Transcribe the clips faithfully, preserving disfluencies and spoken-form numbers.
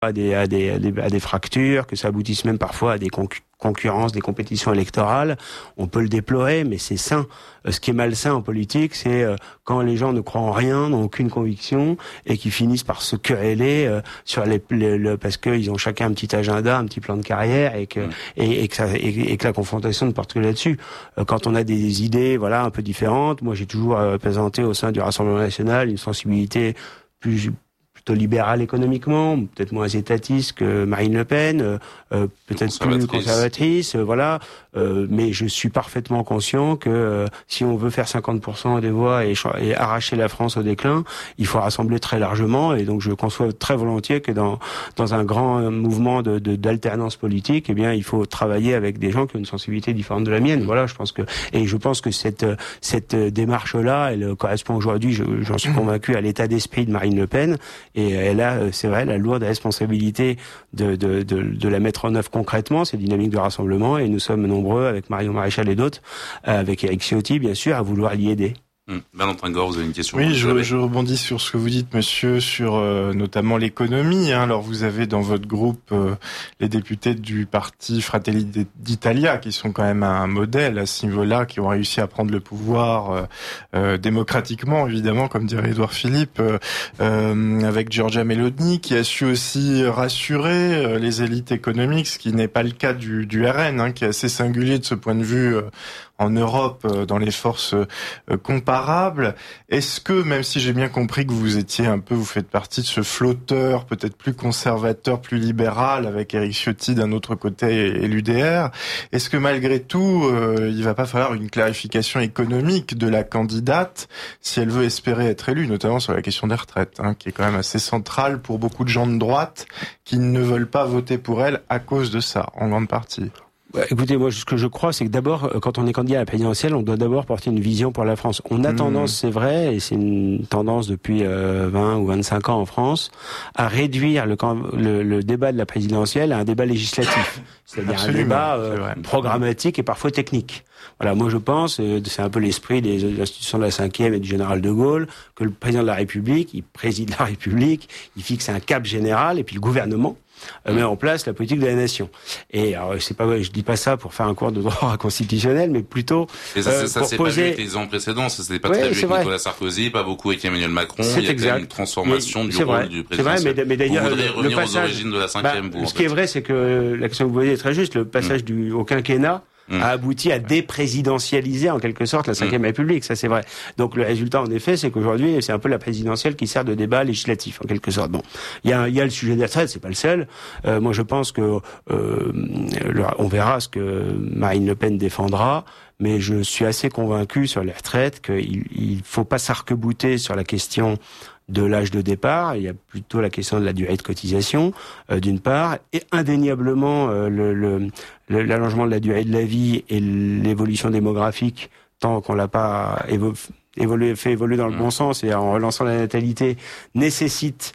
à des, à des, à des, à des fractures, que ça aboutisse même parfois à des conc- concurrences, des compétitions électorales. On peut le déplorer, mais c'est sain. Euh, ce qui est malsain en politique, c'est euh, quand les gens ne croient en rien, n'ont aucune conviction, et qui finissent par se quereller euh, sur les, les, le, parce qu'ils ont chacun un petit agenda, un petit plan de carrière, et que, mmh. et, et, que ça, et, et que la confrontation ne porte que là-dessus. Euh, quand on a des idées, voilà, un peu différentes, moi j'ai toujours euh, présenté au sein du Rassemblement national une sensibilité plus plutôt libérale économiquement, peut-être moins étatiste que Marine Le Pen, euh, euh, peut-être plus conservatrice, euh, voilà. Euh, mais je suis parfaitement conscient que euh, si on veut faire cinquante pour cent des voix et, et arracher la France au déclin, il faut rassembler très largement. Et donc je conçois très volontiers que dans dans un grand mouvement de, de d'alternance politique, eh bien il faut travailler avec des gens qui ont une sensibilité différente de la mienne. Voilà, je pense que et je pense que cette cette démarche-là, elle correspond aujourd'hui, je, j'en suis convaincu, à l'état d'esprit de Marine Le Pen. Et elle a, c'est vrai, la lourde responsabilité de, de, de, de la mettre en œuvre concrètement, ces dynamiques de rassemblement, et nous sommes nombreux, avec Marion Maréchal et d'autres, avec Éric Ciotti, bien sûr, à vouloir l'y aider. Hum. Valentin Gore, vous avez une question? Oui, je, je rebondis sur ce que vous dites, monsieur, sur euh, notamment l'économie. Hein. Alors, vous avez dans votre groupe euh, les députés du parti Fratelli d'Italia, qui sont quand même un modèle à ce niveau-là, qui ont réussi à prendre le pouvoir euh, euh, démocratiquement, évidemment, comme dirait Édouard Philippe, euh, euh, avec Giorgia Meloni, qui a su aussi rassurer euh, les élites économiques, ce qui n'est pas le cas du, du R N, hein, qui est assez singulier de ce point de vue euh, en Europe, euh, dans les forces euh, comparables. Est-ce que, même si j'ai bien compris que vous étiez un peu, vous faites partie de ce flotteur, peut-être plus conservateur, plus libéral, avec Éric Ciotti d'un autre côté et, et l'U D R, est-ce que malgré tout, euh, il va pas falloir une clarification économique de la candidate si elle veut espérer être élue, notamment sur la question des retraites, hein, qui est quand même assez centrale pour beaucoup de gens de droite qui ne veulent pas voter pour elle à cause de ça, en grande partie? Ouais, écoutez, moi, ce que je crois, c'est que d'abord, quand on est candidat à la présidentielle, on doit d'abord porter une vision pour la France. On a mmh. tendance, c'est vrai, et c'est une tendance depuis euh, vingt ou vingt-cinq ans en France, à réduire le, le, le débat de la présidentielle à un débat législatif. C'est-à-dire Absolument, un débat euh, programmatique et parfois technique. Voilà, moi je pense, euh, c'est un peu l'esprit des institutions de la cinquième et du général de Gaulle, que le président de la République, il préside la République, il fixe un cap général, et puis le gouvernement Euh, met en place la politique de la nation. Et alors, c'est pas, je dis pas ça pour faire un cours de droit constitutionnel, mais plutôt et ça, euh, ça, pour c'est poser. Pas vu avec les ans précédents, ça c'était pas ouais, très vu avec vrai. Nicolas Sarkozy, pas beaucoup avec Emmanuel Macron. C'est il y a exact. une transformation mais, du rôle vrai. du président. C'est vrai, mais, mais d'ailleurs, vous voudrez le, revenir le passage, aux origines de la cinquième. Bah, vous, ce en qui fait. est vrai, c'est que la question que vous posez est très juste. Le passage mmh. du au quinquennat a abouti à déprésidentialiser en quelque sorte la cinquième mmh. République, ça c'est vrai. Donc le résultat en effet, c'est qu'aujourd'hui c'est un peu la présidentielle qui sert de débat législatif en quelque sorte. Bon, il y a, il y a le sujet des retraites, c'est pas le seul. Euh, moi je pense que euh, le, on verra ce que Marine Le Pen défendra, mais je suis assez convaincu sur les retraites qu'il il faut pas s'arc-bouter sur la question de l'âge de départ. Il y a plutôt la question de la durée de cotisation, euh, d'une part, et indéniablement euh, le, le, le, l'allongement de la durée de la vie et l'évolution démographique, tant qu'on l'a pas évo- évolué, fait évoluer dans le bon sens et en relançant la natalité, nécessite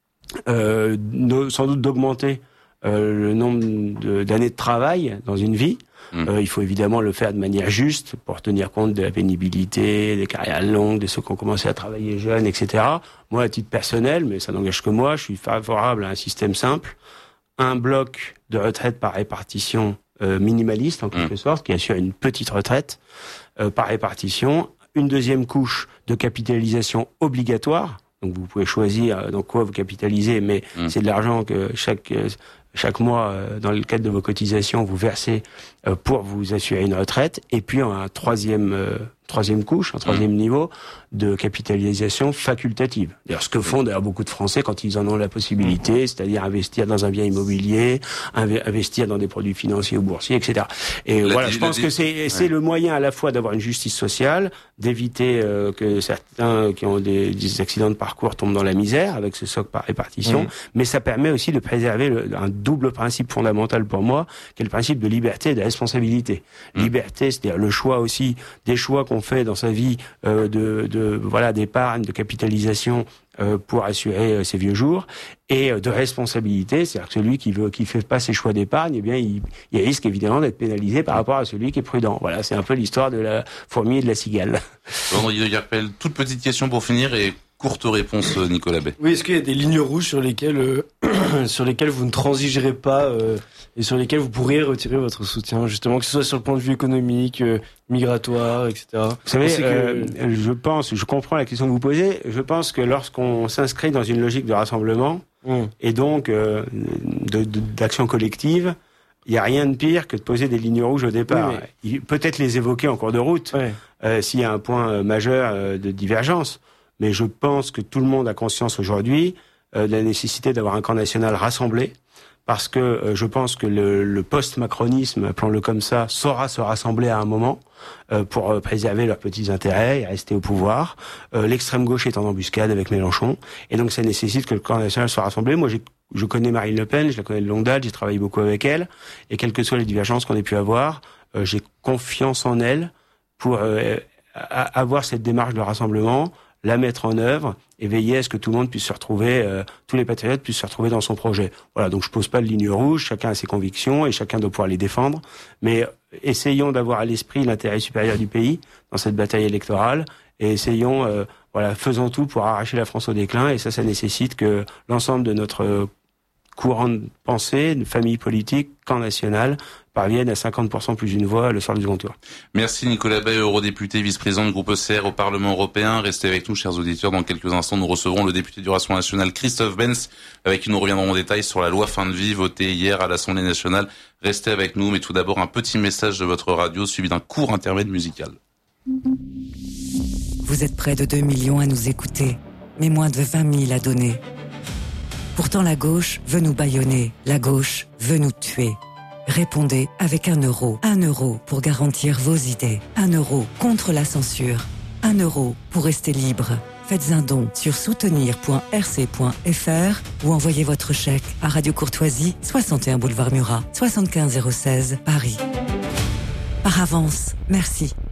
euh, no, sans doute d'augmenter euh, le nombre de, d'années de travail dans une vie. Mmh. Euh, il faut évidemment le faire de manière juste pour tenir compte de la pénibilité, des carrières longues, de ceux qui ont commencé à travailler jeunes, et cetera. Moi, à titre personnel, mais ça n'engage que moi, je suis favorable à un système simple, un bloc de retraite par répartition euh, minimaliste en quelque mmh. sorte, qui assure une petite retraite euh, par répartition, une deuxième couche de capitalisation obligatoire. Donc vous pouvez choisir dans quoi vous capitalisez, mais mmh. c'est de l'argent que chaque euh, chaque mois, euh, dans le cadre de vos cotisations, vous versez euh, pour vous assurer une retraite. Et puis un troisième euh, troisième couche, un troisième mmh. niveau de capitalisation facultative. D'ailleurs, ce que font d'ailleurs beaucoup de Français quand ils en ont la possibilité, mmh. c'est-à-dire investir dans un bien immobilier, inv- investir dans des produits financiers ou boursiers, et cetera. Et la voilà, je pense que c'est, c'est ouais. le moyen à la fois d'avoir une justice sociale, d'éviter euh, que certains qui ont des, des accidents de parcours tombent dans la misère avec ce socle par répartition, mmh. mais ça permet aussi de préserver le, un double principe fondamental pour moi, qui est le principe de liberté et de responsabilité. Mmh. Liberté, c'est-à-dire le choix aussi des choix qu'on fait dans sa vie euh, de, de voilà d'épargne, de capitalisation euh, pour assurer euh, ses vieux jours, et euh, de responsabilité, c'est-à-dire que celui qui veut qui fait pas ses choix d'épargne, eh bien il, il risque évidemment d'être pénalisé par rapport à celui qui est prudent. Voilà, c'est un peu l'histoire de la fourmi et de la cigale. Vendredi de Garpel, toute petite question pour finir et Courte réponse, Nicolas Bay. Oui, est-ce qu'il y a des lignes rouges sur lesquelles, euh, sur lesquelles vous ne transigerez pas euh, et sur lesquelles vous pourriez retirer votre soutien, justement, que ce soit sur le point de vue économique, euh, migratoire, et cetera. Vous savez, que... euh, je pense, je comprends la question que vous posez. Je pense que lorsqu'on s'inscrit dans une logique de rassemblement mmh. et donc euh, de, de, d'action collective, il n'y a rien de pire que de poser des lignes rouges au départ. Oui, mais... Peut-être les évoquer en cours de route ouais. euh, s'il y a un point euh, majeur euh, de divergence. Mais je pense que tout le monde a conscience aujourd'hui euh, de la nécessité d'avoir un camp national rassemblé, parce que euh, je pense que le, le post-macronisme, appelons-le comme ça, saura se rassembler à un moment euh, pour euh, préserver leurs petits intérêts et rester au pouvoir. Euh, l'extrême gauche est en embuscade avec Mélenchon, et donc ça nécessite que le camp national soit rassemblé. Moi, j'ai, je connais Marine Le Pen, je la connais de longue date, j'ai travaillé beaucoup avec elle, et quelles que soient les divergences qu'on ait pu avoir, euh, j'ai confiance en elle pour euh, avoir cette démarche de rassemblement, la mettre en œuvre et veiller à ce que tout le monde puisse se retrouver, euh, tous les patriotes puissent se retrouver dans son projet. Voilà, donc je pose pas de ligne rouge, chacun a ses convictions et chacun doit pouvoir les défendre, mais essayons d'avoir à l'esprit l'intérêt supérieur du pays dans cette bataille électorale et essayons, euh, voilà, faisons tout pour arracher la France au déclin, et ça, ça nécessite que l'ensemble de notre courant de pensée, de famille politique, camp national, parviennent à cinquante pour cent plus d'une voix le soir du second tour. Merci Nicolas Bay, eurodéputé, vice-président du groupe E C R au Parlement européen. Restez avec nous, chers auditeurs. Dans quelques instants, nous recevrons le député du Rassemblement national, Christophe Benz, avec qui nous reviendrons en détail sur la loi fin de vie votée hier à l'Assemblée nationale. Restez avec nous, mais tout d'abord un petit message de votre radio suivi d'un court intermède musical. Vous êtes près de deux millions à nous écouter, mais moins de vingt mille à donner. Pourtant, la gauche veut nous bâillonner, la gauche veut nous tuer. Répondez avec un euro. Un euro pour garantir vos idées. Un euro contre la censure. Un euro pour rester libre. Faites un don sur soutenir point r c point f r ou envoyez votre chèque à Radio Courtoisie, soixante et un boulevard Murat, soixante-quinze zéro seize, Paris. Par avance, merci.